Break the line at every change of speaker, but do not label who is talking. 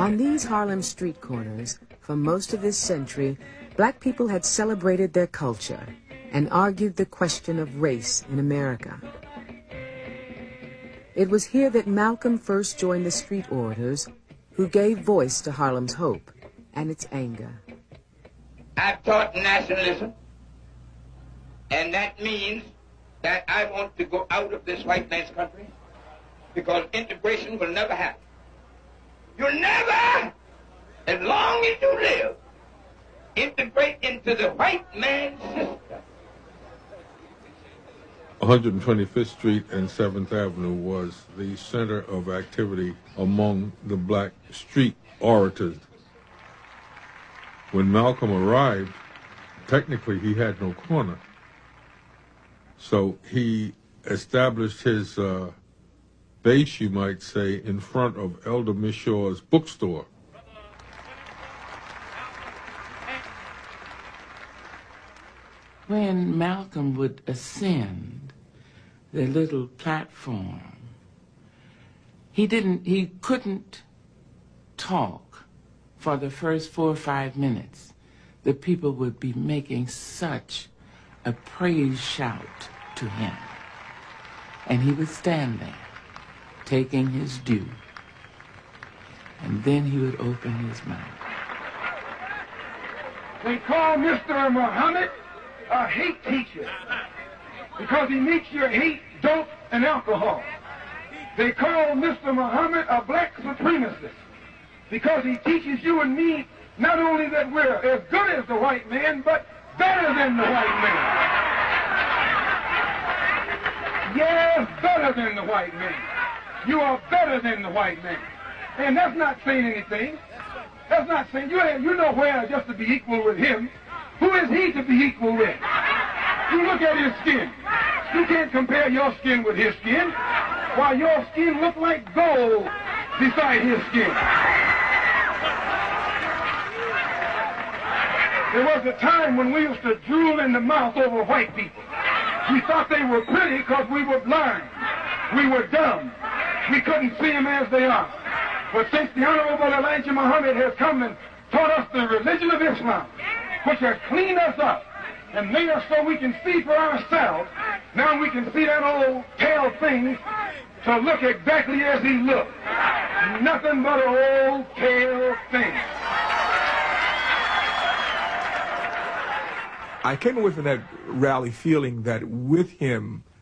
On these Harlem street corners, for most of this century, black people had celebrated their culture and argued the question of race in America. It was here that Malcolm first joined the street orators who gave voice to Harlem's hope and its anger.
I've taught nationalism, and that means that I want to go out of this white man's country because integration will never happen. You'll never, as long as you live, integrate into the white man's system.
125th Street and 7th Avenue was the center of activity among the black street orators. When Malcolm arrived, technically he had no corner. So he established his base, you might say, in front of Elder Mishaw's bookstore.
When Malcolm would ascend the little platform, he couldn't talk for the first 4 or 5 minutes. The people would be making such a praise shout to him. And he would stand there, taking his due. And then he would open his mouth.
They call Mr. Muhammad a hate teacher because he meets your hate, dope, and alcohol. They call Mr. Muhammad a black supremacist because he teaches you and me not only that we're as good as the white man, but better than the white man. Yes, better than the white man. You are better than the white man. And that's not saying anything. That's not saying, you know where just to be equal with him. Who is he to be equal with? You look at his skin. You can't compare your skin with his skin. Why, your skin look like gold beside his skin. There was a time when we used to drool in the mouth over white people. We thought they were pretty because we were blind. We were dumb. We couldn't see them as they are. But since the Honorable Elijah Muhammad has come and taught us the religion of Islam, which has cleaned us up and made us so we can see for ourselves, now we can see that old pale thing to look exactly as he looked. Nothing but an old pale thing.
I came away from that rally feeling that with him,